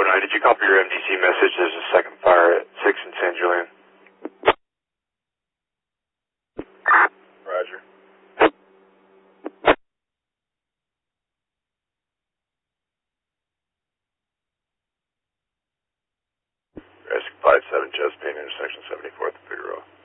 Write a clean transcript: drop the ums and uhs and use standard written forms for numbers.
9, did you copy your MDC message? There's a second fire at 6 in San Julian. Roger. Risk 57 Chesapeake, intersection 74th and Figueroa.